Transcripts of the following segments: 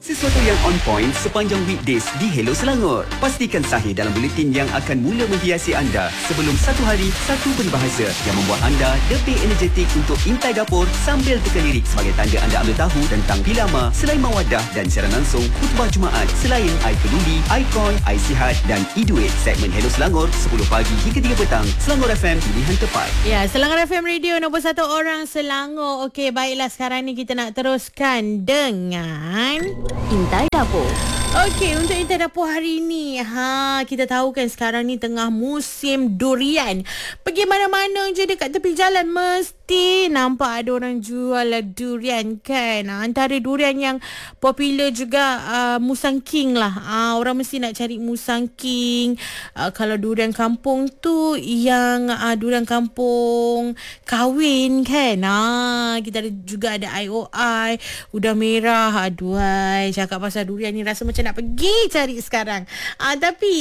Sesuatu yang on point sepanjang weekdays di Hello Selangor. Pastikan sahih dalam buletin yang akan mula menghiasi anda sebelum satu hari, satu peribahasa yang membuat anda lebih energetik untuk intai dapur sambil teka lirik sebagai tanda anda ambil tahu tentang Pilama, selain Mawadah dan siaran langsung khutbah Jumaat selain I Peduli, iKoin, I Sihat dan eDuit. Segmen Hello Selangor 10 pagi hingga 3 petang. Selangor FM, pilihan tepat. Ya, Selangor FM Radio nombor 1 orang Selangor. Okey, baiklah, sekarang ni kita nak teruskan dengan Intai Dapur. Okey, untuk Intai Dapur hari ni, kita tahu kan sekarang ni tengah musim durian. Pergi mana-mana je dekat tepi jalan mesti nampak ada orang jual durian kan. Antara durian yang popular juga Musang King lah. Orang mesti nak cari Musang King. Kalau durian kampung tu yang durian kampung kahwin kan. Kita juga ada IOI, udang merah. Aduhai, cakap pasal durian ni rasa macam nak pergi cari sekarang. Tapi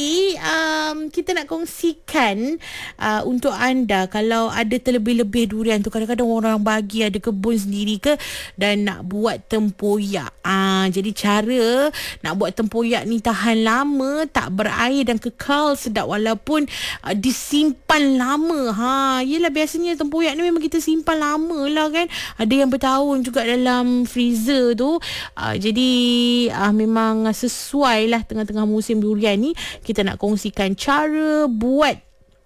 kita nak kongsikan untuk anda, kalau ada terlebih-lebih durian tu, kadang-kadang orang bagi ada kebun sendiri ke dan nak buat tempoyak. Jadi cara nak buat tempoyak ni tahan lama, tak berair dan kekal sedap walaupun disimpan lama. Yelah, biasanya tempoyak ni memang kita simpan lama lah kan. Ada yang bertahun juga dalam freezer tu. Jadi memang sesuai lah tengah-tengah musim durian ni. Kita nak kongsikan cara buat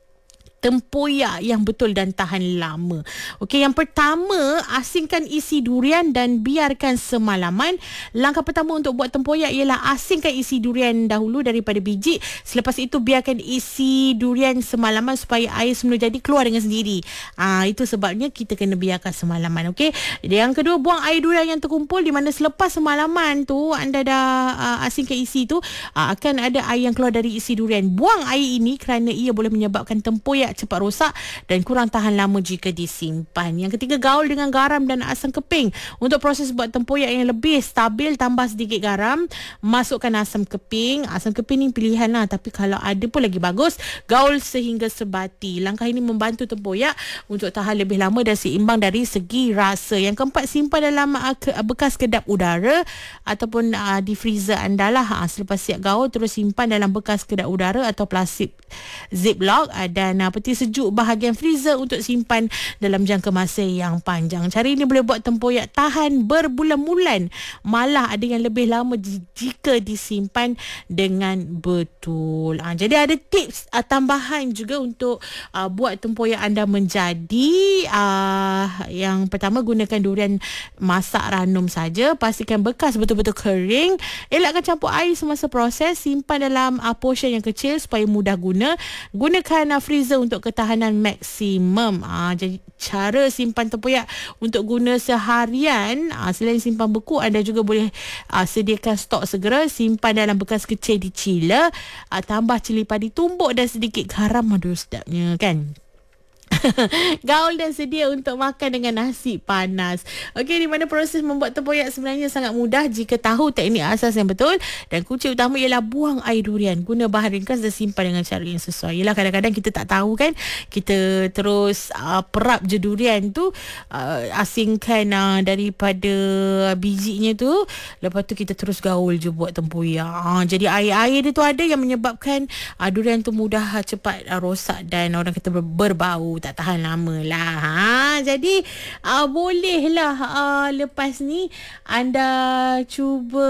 tempoyak yang betul dan tahan lama. Okey, yang pertama, asingkan isi durian dan biarkan semalaman. Langkah pertama untuk buat tempoyak ialah asingkan isi durian dahulu daripada biji. Selepas itu biarkan isi durian semalaman supaya air semula jadi keluar dengan sendiri. Itu sebabnya kita kena biarkan semalaman. Okey. Yang kedua, buang air durian yang terkumpul, di mana selepas semalaman tu anda dah asingkan isi tu, akan ada air yang keluar dari isi durian. Buang air ini kerana ia boleh menyebabkan tempoyak cepat rosak dan kurang tahan lama jika disimpan. Yang ketiga, gaul dengan garam dan asam keping. Untuk proses buat tempoyak yang lebih stabil, tambah sedikit garam, masukkan asam keping. Asam keping ni pilihan lah, tapi kalau ada pun lagi bagus. Gaul sehingga sebati. Langkah ini membantu tempoyak untuk tahan lebih lama dan seimbang dari segi rasa. Yang keempat, simpan dalam bekas kedap udara ataupun di freezer anda lah. Selepas siap gaul, terus simpan dalam bekas kedap udara atau plastik ziplock dan peti sejuk bahagian freezer untuk simpan dalam jangka masa yang panjang. Cara ini boleh buat tempoyak tahan berbulan-bulan. Malah ada yang lebih lama jika disimpan dengan betul. Jadi ada tips tambahan juga untuk buat tempoyak anda menjadi. Yang pertama, gunakan durian masak ranum saja. Pastikan bekas betul-betul kering. Elakkan campur air semasa proses. Simpan dalam portion yang kecil supaya mudah guna. Gunakan freezer untuk ketahanan maksimum. Jadi cara simpan tempoyak untuk guna seharian, selain simpan beku, anda juga boleh sediakan stok segera. Simpan dalam bekas kecil di chiller, tambah cili padi tumbuk dan sedikit garam. Aduh, sedapnya kan. Gaul dan sedia untuk makan dengan nasi panas. Okey, di mana proses membuat tempoyak sebenarnya sangat mudah jika tahu teknik asas yang betul. Dan kunci utama ialah buang air durian, guna bahan ringkas dan simpan dengan cara yang sesuai. Yelah, kadang-kadang kita tak tahu kan, kita terus perap je durian tu, asingkan daripada bijinya tu, lepas tu kita terus gaul je buat tempoyak. Jadi air-air dia tu ada yang menyebabkan durian tu mudah cepat rosak dan orang kata berbau, tak tahan lama lah. Jadi bolehlah lepas ni anda cuba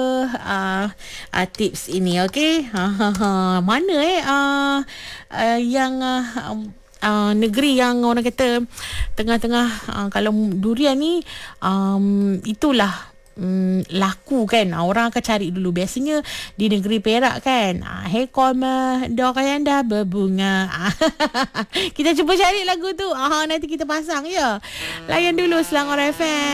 tips ini. Okey, mana yang negeri yang orang kata tengah-tengah kalau durian ni itulah laku kan, orang akan cari dulu. Biasanya di negeri Perak kan, hekol dorayan dah berbunga. Kita cuba cari lagu tu, nanti kita pasang ya. Layan dulu Selangor FM.